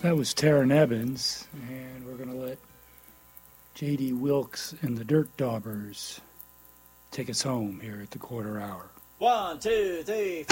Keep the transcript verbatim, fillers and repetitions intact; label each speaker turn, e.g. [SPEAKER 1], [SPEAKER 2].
[SPEAKER 1] That was Tara Nebbins, and we're going to let J D. Wilkes and the Dirt Daubers take us home here at the quarter hour.
[SPEAKER 2] One, two, three,